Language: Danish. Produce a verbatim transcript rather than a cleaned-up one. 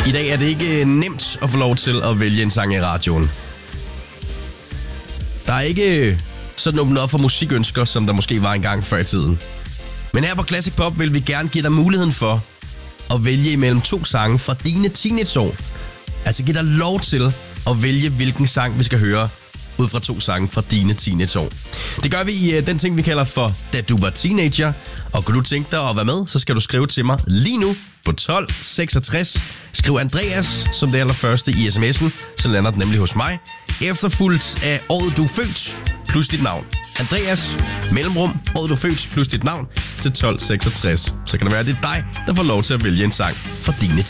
I dag er det ikke nemt at få lov til at vælge en sang i radioen. Der er ikke sådan åbnet op for musikønsker, som der måske var engang før i tiden. Men her på Classic Pop vil vi gerne give dig muligheden for at vælge imellem to sange fra dine teenageår. Altså give dig lov til at vælge, hvilken sang vi skal høre ud fra to sange fra dine teenageår. Det gør vi i uh, den ting, vi kalder for Da du var teenager. Og kunne du tænke dig at være med, så skal du skrive til mig lige nu på tolv seksogtres. Skriv Andreas som det allerførste i sms'en, så lander den nemlig hos mig. Efterfulgt af året du er født plus dit navn. Andreas, mellemrum, året du er født plus dit navn til tolv seksogtres. Så kan det være, at det er dig, der får lov til at vælge en sang fra dine